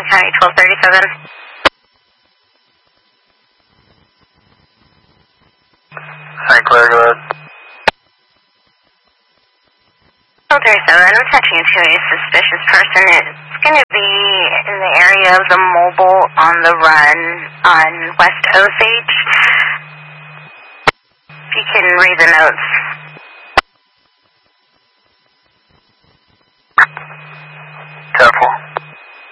County 1237. Hi, Claire, go ahead. 1237, I'm attaching you to a suspicious person. It's going to be in the area of the mobile on the run on West Osage. If you can read the notes.